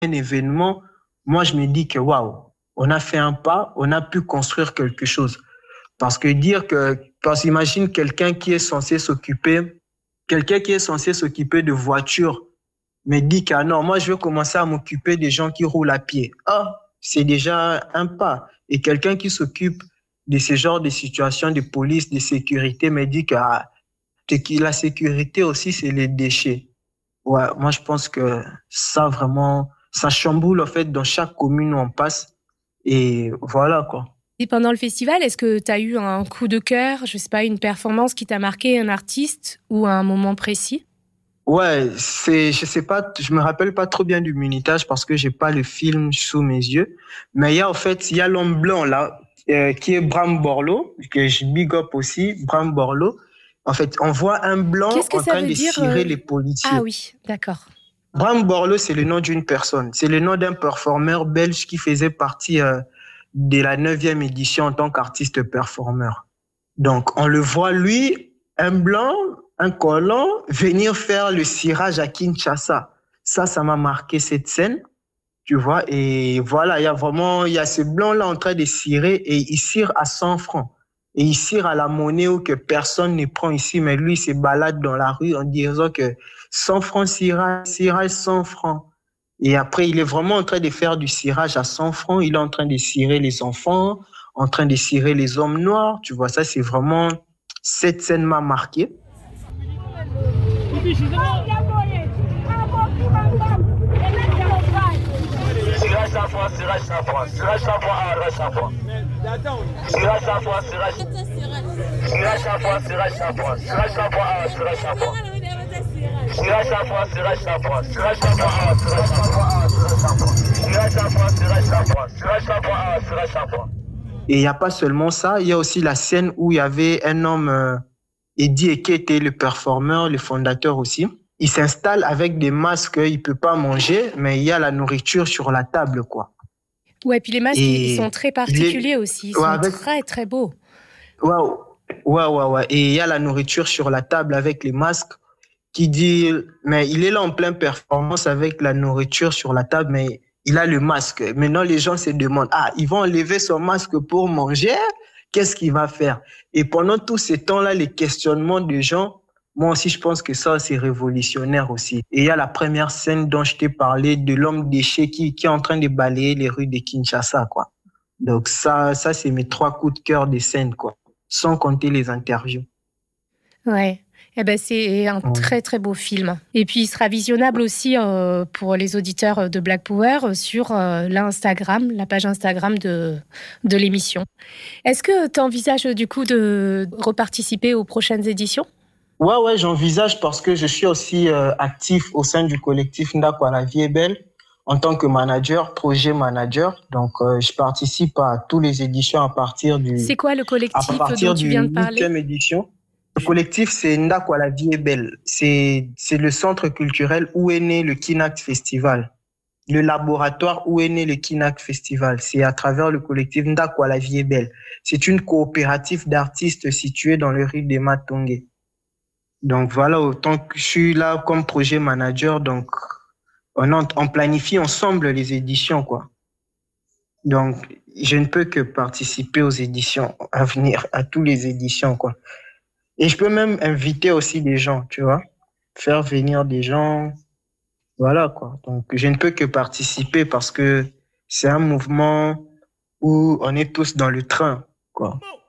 un événement, moi, je me dis que waouh, on a fait un pas, on a pu construire quelque chose. Parce qu'imagine quelqu'un qui est censé s'occuper de voitures, mais dit que ah non, moi, je veux commencer à m'occuper des gens qui roulent à pied. Ah, c'est déjà un pas. Et quelqu'un qui s'occupe de ce genre de situations de police, de sécurité, me dit que la sécurité aussi, c'est les déchets. Ouais, moi, je pense que ça, vraiment, ça chamboule, en fait, dans chaque commune où on passe. Et voilà, quoi. Et pendant le festival, est-ce que tu as eu un coup de cœur, je sais pas, une performance qui t'a marqué, un artiste ou un moment précis? Ouais, je sais pas, je me rappelle pas trop bien du minutage parce que j'ai pas le film sous mes yeux. Mais il y a l'homme blanc, là, qui est Bram Borloo, que je big up aussi, Bram Borloo. En fait, on voit un blanc Qu'est-ce que en ça train veut de dire cirer les Ah policiers. oui, d'accord. Bram Borloo, c'est le nom d'une personne. C'est le nom d'un performeur belge qui faisait partie de la 9e édition en tant qu'artiste performeur. Donc, on le voit, lui, un blanc, un colon, venir faire le cirage à Kinshasa. Ça m'a marqué cette scène, tu vois. Et voilà, il y a ce blanc-là en train de cirer et il cire à 100 francs. Et il cire à la monnaie où que personne ne prend ici, mais lui, il se balade dans la rue en disant que 100 francs cirage 100 francs. Et après, il est vraiment en train de faire du cirage à 100 francs. Il est en train de cirer les enfants, en train de cirer les hommes noirs. Tu vois, ça, c'est vraiment... Cette scène m'a marqué. Et il n'y a pas seulement ça, il y a aussi la scène où il y avait un homme, Eddie Eke était le performeur, le fondateur aussi. Il s'installe avec des masques, il ne peut pas manger, mais il y a la nourriture sur la table, quoi. Ouais, puis les masques, ils sont Et très particuliers aussi. Ils sont très, très beaux. Waouh, waouh, waouh, waouh. Et il y a la nourriture sur la table avec les masques qui dit, mais il est là en pleine performance avec la nourriture sur la table, mais il a le masque. Maintenant, les gens se demandent, ah, ils vont enlever son masque pour manger? Qu'est-ce qu'il va faire? Et pendant tous ces temps-là, les questionnements des gens, moi aussi, je pense que ça, c'est révolutionnaire aussi. Et il y a la première scène dont je t'ai parlé de l'homme déchet qui est en train de balayer les rues de Kinshasa, quoi. Donc ça, c'est mes 3 coups de cœur des scènes, quoi. Sans compter les interviews. Ouais. Eh ben, c'est un très, très beau film. Et puis, il sera visionnable aussi pour les auditeurs de Black Power sur l'Instagram, la page Instagram de l'émission. Est-ce que tu envisages du coup de reparticiper aux prochaines éditions? Ouais, j'envisage parce que je suis aussi actif au sein du collectif Ndakwa la vie est belle en tant que manager, projet manager. Donc, je participe à toutes les éditions à partir C'est quoi le collectif dont tu viens de parler? 8e édition. Le collectif, c'est Ndakwa la vie est belle. C'est le centre culturel où est né le Kinact Festival. Le laboratoire où est né le Kinact Festival. C'est à travers le collectif Ndakwa la vie est belle. C'est une coopérative d'artistes située dans le rue des Matongé. Donc voilà, autant que je suis là comme projet manager, donc on planifie ensemble les éditions, quoi. Donc, je ne peux que participer aux éditions à venir, à toutes les éditions, quoi. Et je peux même inviter aussi des gens, tu vois, faire venir des gens, voilà, quoi. Donc, je ne peux que participer parce que c'est un mouvement où on est tous dans le train, quoi.